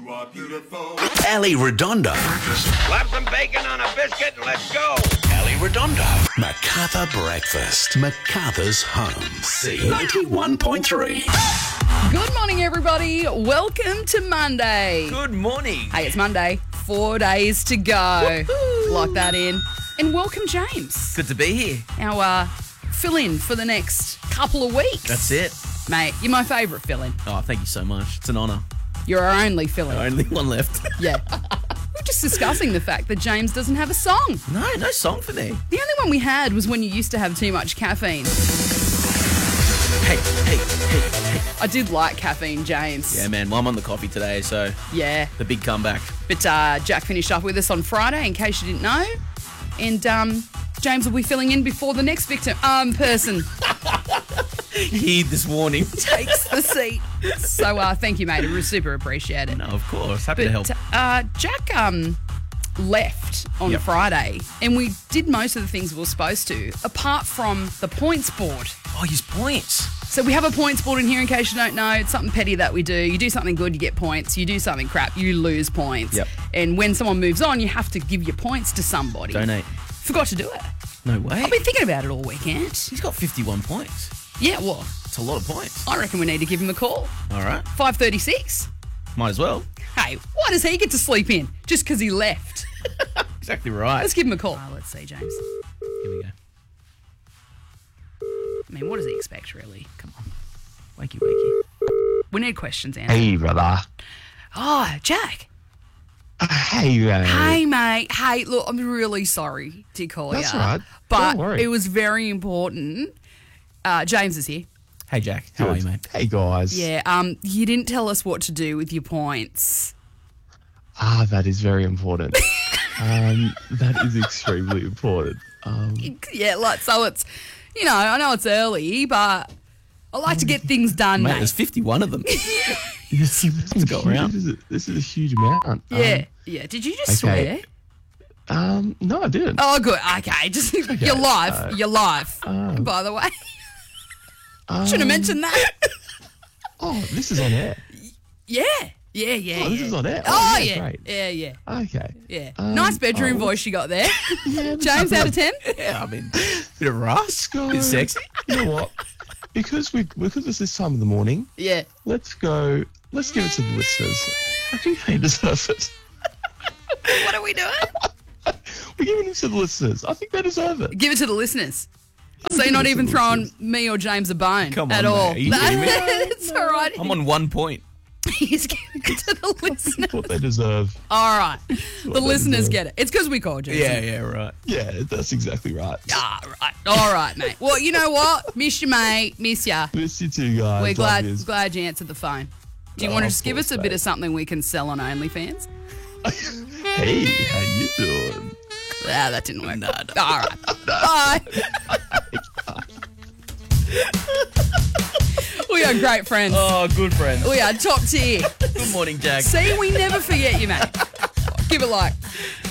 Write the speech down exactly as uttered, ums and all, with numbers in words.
You are beautiful. Ali Redondo. Slap some bacon on a biscuit and let's go. Ali Redondo. Macarthur Breakfast. Macarthur's home. C ninety-one point three. Good morning, everybody. Welcome to Monday. Good morning. Hey, it's Monday. Four days to go. Woo-hoo. Lock that in. And welcome, James. Good to be here. Our uh, fill-in for the next couple of weeks. That's it. Mate, you're my favourite fill-in. Oh, thank you so much. It's an honour. You're our only fill-in. Only one left. Yeah. We're just discussing the fact that James doesn't have a song. No, no song for me. The only one we had was when you used to have too much caffeine. Hey, hey, hey, hey. I did like caffeine, James. Yeah, man. Well, I'm on the coffee today, so Yeah. the big comeback. But uh, Jack finished up with us on Friday, in case you didn't know. And um, James will be filling in before the next victim um, person Heed this warning. takes the seat. So uh, thank you, mate. I super appreciate it. No, of course. Happy to help. But uh, Jack um, left on Yep. Friday, and we did most of the things we were supposed to, apart from the points board. Oh, use points. So we have a points board in here, in case you don't know. It's something petty that we do. You do something good, you get points. You do something crap, you lose points. Yep. And when someone moves on, you have to give your points to somebody. Donate. Forgot to do it. No way. I've been thinking about it all weekend. He's got fifty-one points. Yeah, well, It's a lot of points. I reckon we need to give him a call. All right. five thirty-six. Might as well. Hey, why does he get to sleep in? Just because he left. Exactly right. Let's give him a call. Uh, let's see, James. Here we go. I mean, what does he expect, really? Come on. Wakey, wakey. We need questions answered. Hey, brother. Oh, Jack. Uh, hey, mate. Hey, mate. Hey, look, I'm really sorry to call you. That's all right. But Don't worry. it was very important. Uh, James is here. Hey, Jack. How are you, mate? Hey, guys. Yeah, um, you didn't tell us what to do with your points. Ah, that is very important. um, that is extremely important. Um, Yeah, like, so it's, you know, I know it's early, but I like to get things done, Mate, mate. there's fifty-one of them. this, this, is go huge. around. This, is a, this is a huge amount. Yeah, yeah. Did you just okay. swear? Um, um, no, I didn't. Oh, good. Okay, just you're live. uh, you're live. um, by the way, um, should have mentioned that. Oh, this is on air. Yeah, yeah, yeah. Oh, this yeah. is on air. Oh, Oh, yeah, yeah, great. yeah, yeah, Okay. yeah. Um, Nice bedroom oh, voice you got there, Yeah, James. Out of ten? Yeah, I mean, bit of rust. go. Bit sexy. You know what? Because we because it's this time of the morning, Yeah. let's go. Let's give it to the listeners. I think they deserve it. What are we doing? We're giving it to the listeners. I think they deserve it. Give it to the listeners. So Give you're not it to even the throwing listeners. me or James a bone Come at on, all. mate. Are you kidding me? It's all right. I'm on one point. He's giving it to the listeners. What they deserve. All right. The they listeners deserve. get it. It's because we called you. Yeah, yeah, right. Yeah, that's exactly right. Ah, right. All right, mate. Well, you know what? Miss you, mate. Miss ya. Miss you too, guys. We're Love glad yous. glad you answered the phone. Do you Oh, want to of just give us course, a bit mate. of something we can sell on OnlyFans? Hey, how you doing? Ah, that didn't work. Nah, nah. All right. Bye. We are great friends. Oh, good friends. We are top tier. Good morning, Jack. See, we never forget you, mate. Give it like